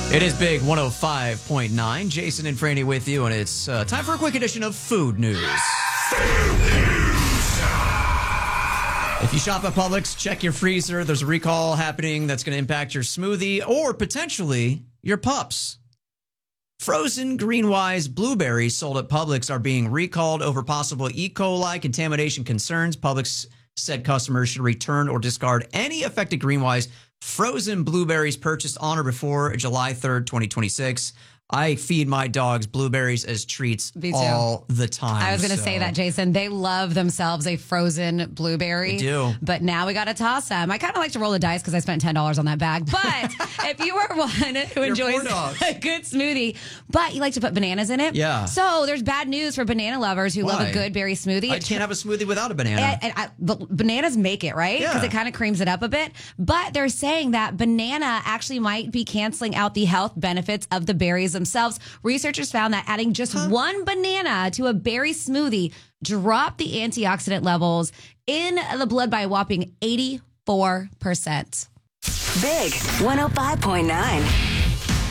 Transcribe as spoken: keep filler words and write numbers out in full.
It is Big one oh five point nine. Jason and Franny with you, and it's uh, time for a quick edition of Food News. If you shop at Publix, check your freezer. There's a recall happening that's going to impact your smoothie or potentially your pups. Frozen Greenwise blueberries sold at Publix are being recalled over possible E. coli contamination concerns. Publix said customers should return or discard any affected Greenwise frozen blueberries purchased on or before July third, twenty twenty-six. I feed my dogs blueberries as treats all the time. I was going to so. say that, Jason. They love themselves a frozen blueberry. They do. But now we got to toss them. I kind of like to roll the dice because I spent ten dollars on that bag. But if you are one who enjoys a good smoothie, but you like to put bananas in it. Yeah. So there's bad news for banana lovers who Why? love a good berry smoothie. I can't have a smoothie without a banana. And, and I, the bananas make it, right? Because Yeah. it kind of creams it up a bit. But they're saying that banana actually might be canceling out the health benefits of the berries themselves. Researchers found that adding just huh? one banana to a berry smoothie dropped the antioxidant levels in the blood by a whopping eighty-four percent. Big one oh five point nine.